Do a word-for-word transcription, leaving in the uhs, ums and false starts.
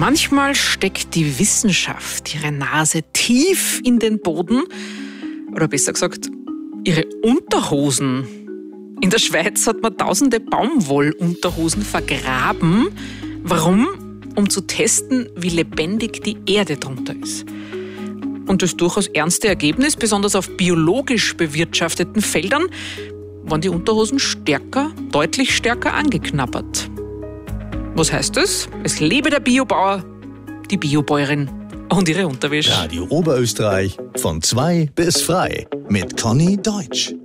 Manchmal steckt die Wissenschaft ihre Nase tief in den Boden, oder besser gesagt, ihre Unterhosen. In der Schweiz hat man tausende Baumwollunterhosen vergraben. Warum? Um zu testen, wie lebendig die Erde drunter ist. Und das durchaus ernste Ergebnis, besonders auf biologisch bewirtschafteten Feldern, waren die Unterhosen stärker, deutlich stärker angeknabbert. Was heißt das? Es lebe der Biobauer, die Biobäuerin und ihre Unterwäsche. Radio Oberösterreich von zwei bis frei mit Conny Deutsch.